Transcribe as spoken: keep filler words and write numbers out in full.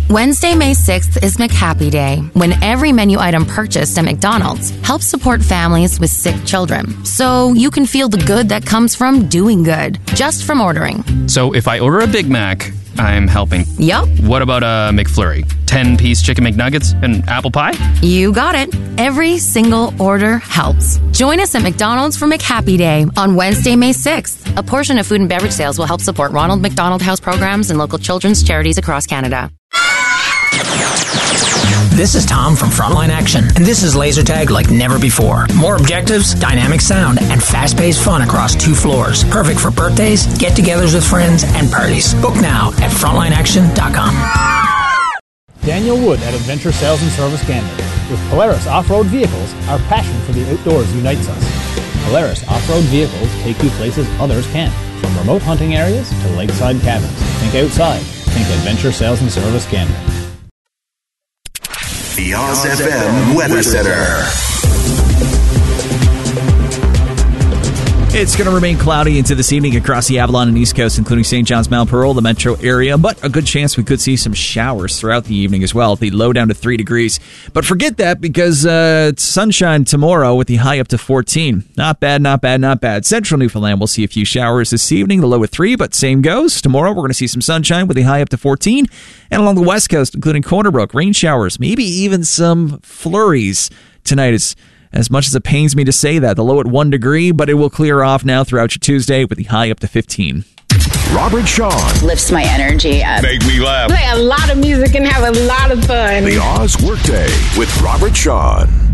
Wednesday, May sixth is McHappy Day, when every menu item purchased at McDonald's helps support families with sick children. So you can feel the good that comes from doing good, just from ordering. So if I order a Big Mac, I'm helping. Yup. What about a McFlurry? ten-piece chicken McNuggets and apple pie? You got it. Every single order helps. Join us at McDonald's for McHappy Day on Wednesday, May sixth. A portion of food and beverage sales will help support Ronald McDonald House programs and local children's charities across Canada. This is Tom from Frontline Action, and this is laser tag like never before. More objectives, dynamic sound, and fast-paced fun across two floors. Perfect for birthdays, get-togethers with friends, and parties. Book now at frontline action dot com. Daniel Wood at Adventure Sales and Service Canada. With Polaris Off-Road Vehicles, our passion for the outdoors unites us. Polaris Off-Road Vehicles take you places others can't, from remote hunting areas to lakeside cabins. Think outside. Think Adventure Sales and Service Canada. The Oz F M Weather Center. It's going to remain cloudy into this evening across the Avalon and East Coast, including Saint John's, Mount Pearl, the metro area, but a good chance we could see some showers throughout the evening as well. The low down to three degrees. But forget that because uh, it's sunshine tomorrow with the high up to fourteen. Not bad, not bad, not bad. Central Newfoundland will see a few showers this evening, the low at three, but same goes. Tomorrow we're going to see some sunshine with the high up to fourteen. And along the west coast, including Corner Brook, rain showers, maybe even some flurries tonight. Is As much as it pains me to say that, the low at one degree, but it will clear off now throughout your Tuesday with the high up to fifteen. Robert Sean. Lifts my energy up. Make me laugh. Play a lot of music and have a lot of fun. The Oz Workday with Robert Sean.